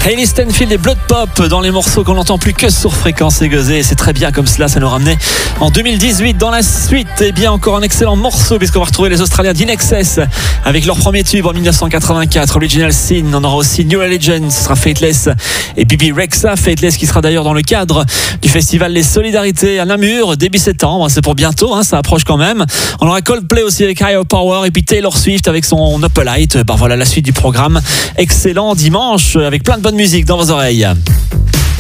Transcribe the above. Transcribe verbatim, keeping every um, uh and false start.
Hayley Stenfield et Blood Pop dans les morceaux qu'on n'entend plus que sur Fréquence Égosée. C'est très bien comme cela, ça nous ramenait en deux mille dix-huit. Dans la suite, eh bien encore un excellent morceau puisqu'on va retrouver les Australiens d'In Excess avec leur premier tube en dix-neuf cent quatre-vingt-quatre, Original Sin. On aura aussi New Allegiance, ce sera Fateless et Bibi Rexha. Fateless qui sera d'ailleurs dans le cadre du festival Les Solidarités à Namur début septembre. C'est pour bientôt, hein, ça approche quand même. On aura Coldplay aussi avec Higher Power et puis Taylor Swift avec son Up Light. Ben voilà la suite du programme. Excellent dimanche avec plein de bonne musique dans vos oreilles.